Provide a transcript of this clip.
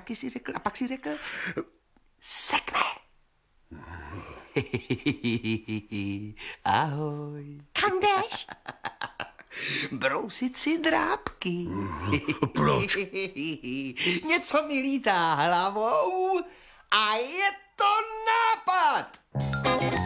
taky si řekl a pak si řekl, sekne. Ahoj. Kam jdeš? Brousit si drápky. Proč? Něco mi lítá hlavou a je to nápad.